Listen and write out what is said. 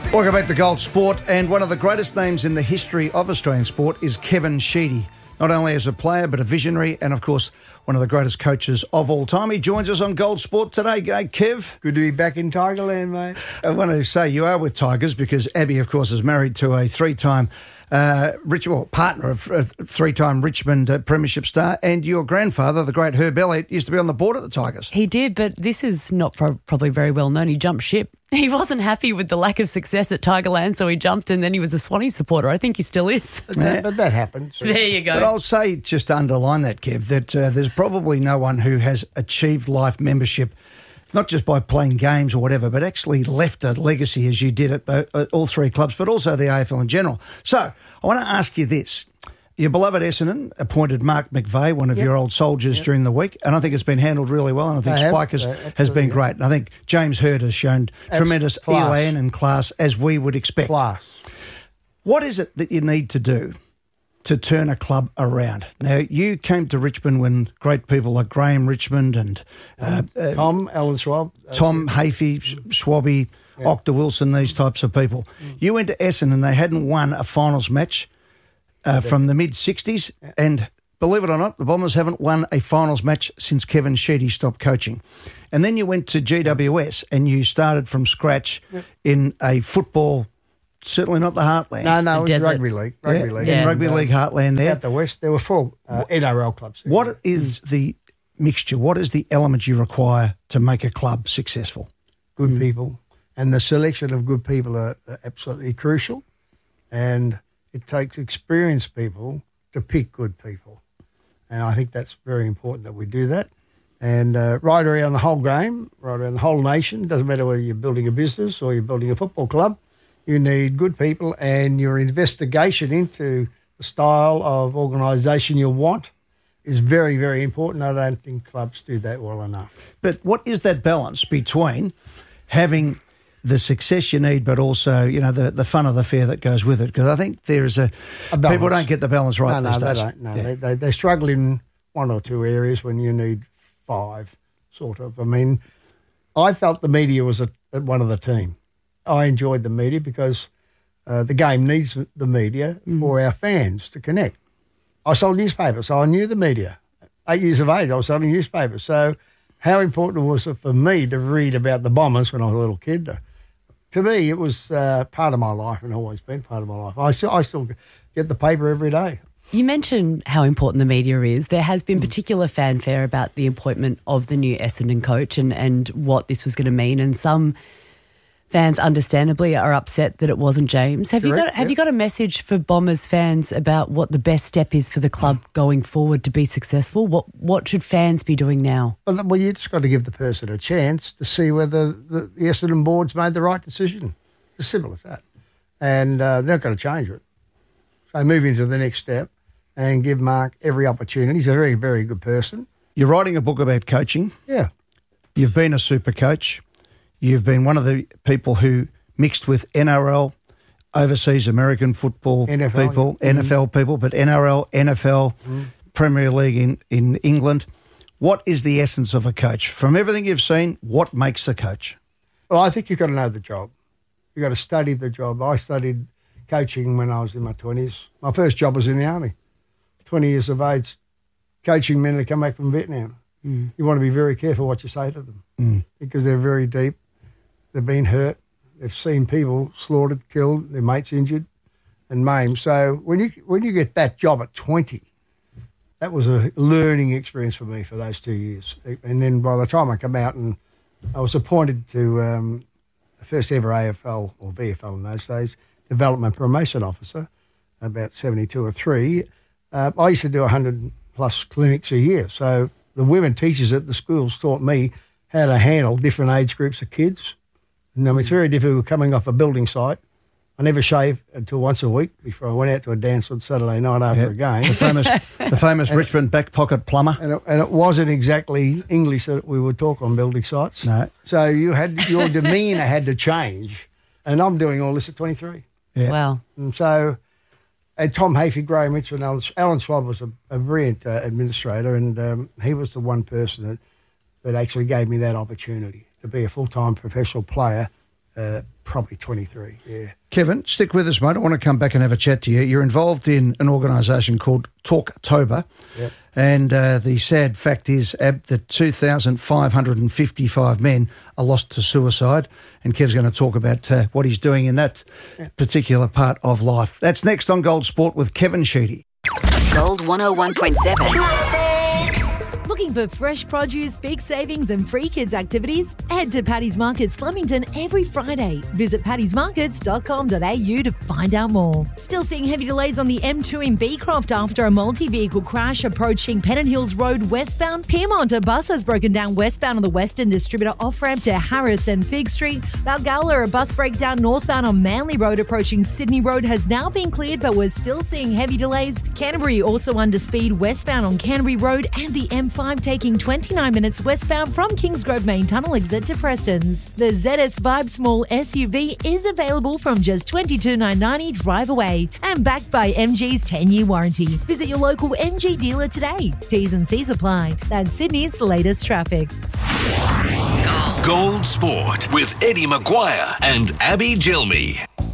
Welcome back to Gold Sport, and one of the greatest names in the history of Australian sport is Kevin Sheedy. Not only as a player, but a visionary, and of course, one of the greatest coaches of all time. He joins us on Gold Sport today. G'day, Kev. Good to be back in Tigerland, mate. I want to say you are with Tigers because Abby, of course, is married to a three-time partner of a three-time Richmond Premiership star, and your grandfather, the great Herb Elliott, used to be on the board at the Tigers. He did, but this is not probably very well known. He jumped ship. He wasn't happy with the lack of success at Tigerland, so he jumped, and then he was a Swanee supporter. I think he still is. But that happens. There you go. But I'll say, just to underline that, Kev, that there's probably no one who has achieved life membership, not just by playing games or whatever, but actually left a legacy as you did at all three clubs, but also the AFL in general. So I want to ask you this. Your beloved Essendon appointed Mark McVeigh, one of your old soldiers, during the week, and I think it's been handled really well, and I think Spike has been great. And I think James Hird has shown tremendous elan and class, as we would expect. Class. What is it that you need to do to turn a club around? Now, you came to Richmond when great people like Graham Richmond and Alan Schwab. Tom Hafey, Schwabby, Octa Wilson, these types of people. You went to Essendon and they hadn't won a finals match from the mid-60s, and believe it or not, the Bombers haven't won a finals match since Kevin Sheedy stopped coaching. And then you went to GWS and you started from scratch in a football, certainly not the heartland. No, it was rugby league. In rugby league heartland there. Out the west, there were 4 NRL clubs. What is the mixture? What is the element you require to make a club successful? Good people. And the selection of good people are absolutely crucial. And it takes experienced people to pick good people. And I think that's very important that we do that. And right around the whole game, right around the whole nation, doesn't matter whether you're building a business or you're building a football club, you need good people, and your investigation into the style of organisation you want is very, very important. I don't think clubs do that well enough. But what is that balance between having the success you need, but also, you know, the fun of the fair that goes with it? Because I think there is a balance. People don't get the balance right these days. They don't. No, they struggle in 1 or 2 areas when you need 5, sort of. I mean, I felt the media was one of the team. I enjoyed the media because the game needs the media for our fans to connect. I sold newspapers, so I knew the media. 8 years of age, I was selling newspapers. So how important was it for me to read about the Bombers when I was a little kid? To me, it was part of my life and always been part of my life. I still get the paper every day. You mentioned how important the media is. There has been particular fanfare about the appointment of the new Essendon coach and what this was going to mean, and some fans understandably are upset that it wasn't James. Have you got a message for Bombers fans about what the best step is for the club going forward to be successful? What should fans be doing now? Well, you just got to give the person a chance to see whether the Essendon board's made the right decision. It's as simple as that. And they're not going to change it. So move into the next step and give Mark every opportunity. He's a very, very good person. You're writing a book about coaching. Yeah. You've been a super coach. You've been one of the people who mixed with NRL, overseas American football people, NFL people, but NRL, NFL, Premier League in England. What is the essence of a coach? From everything you've seen, what makes a coach? Well, I think you've got to know the job. You've got to study the job. I studied coaching when I was in my 20s. My first job was in the Army, 20 years of age, coaching men to come back from Vietnam. You want to be very careful what you say to them because they're very deep. They've been hurt. They've seen people slaughtered, killed, their mates injured and maimed. So when you get that job at 20, that was a learning experience for me for those 2 years. And then by the time I come out and I was appointed to the first ever AFL or VFL in those days, Development Promotion Officer, about 72 or 3, I used to do 100-plus clinics a year. So the women teachers at the schools taught me how to handle different age groups of kids. And it's very difficult coming off a building site. I never shaved until once a week before I went out to a dance on Saturday night after a game. The famous Richmond back pocket plumber. And it wasn't exactly English that we would talk on building sites. No. So your demeanour had to change. And I'm doing all this at 23. Yeah. Wow. And so, and Tom Hafey, Graham Mitchell, and Alan Schwab was a brilliant administrator, and he was the one person that actually gave me that opportunity to be a full-time professional player probably 23, yeah. Kevin, stick with us, mate. I want to come back and have a chat to you. You're involved in an organisation called Talktober. Yep. And the sad fact is, Ab, that 2,555 men are lost to suicide. And Kev's going to talk about what he's doing in that particular part of life. That's next on Gold Sport with Kevin Sheedy. Gold 101.7. Looking for fresh produce, big savings and free kids activities? Head to Paddy's Markets Flemington every Friday. Visit paddysmarkets.com.au to find out more. Still seeing heavy delays on the M2 in Beecroft after a multi-vehicle crash approaching Pennant Hills Road westbound. Pyrmont, a bus has broken down westbound on the Western Distributor off-ramp to Harris and Fig Street. Balgowlah, a bus breakdown northbound on Manly Road approaching Sydney Road has now been cleared, but we're still seeing heavy delays. Canterbury also under speed westbound on Canterbury Road, and the M5 taking 29 minutes westbound from Kingsgrove Main Tunnel exit to Preston's. The ZS Vibe Small SUV is available from just $22,990 drive away and backed by MG's 10-year warranty. Visit your local MG dealer today. T's and C's apply. That's Sydney's latest traffic. Gold Sport with Eddie Maguire and Abby Gilmy.